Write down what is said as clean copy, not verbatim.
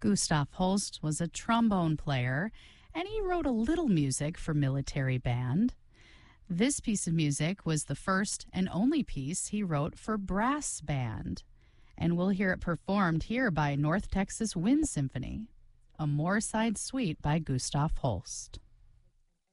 Gustav Holst was a trombone player, and he wrote a little music for military band. This piece of music was the first and only piece he wrote for brass band, and we'll hear it performed here by North Texas Wind Symphony, a Moorside Suite by Gustav Holst.